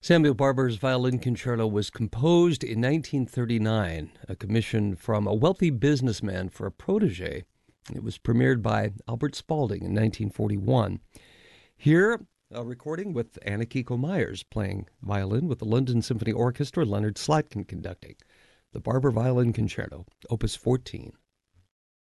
Samuel Barber's Violin Concerto was composed in 1939, a commission from a wealthy businessman for a protege. It was premiered by Albert Spaulding in 1941. Here, a recording with Anna Kiko Myers playing violin with the London Symphony Orchestra, Leonard Slatkin conducting. The Barber Violin Concerto, Opus 14.